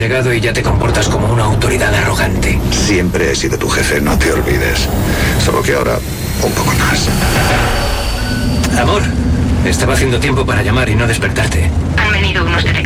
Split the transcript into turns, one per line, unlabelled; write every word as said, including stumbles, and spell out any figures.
Llegado y ya te comportas como una autoridad arrogante.
Siempre he sido tu jefe, no te olvides. Solo que ahora, un poco más.
Amor, estaba haciendo tiempo para llamar y no despertarte.
Han venido unos detectives.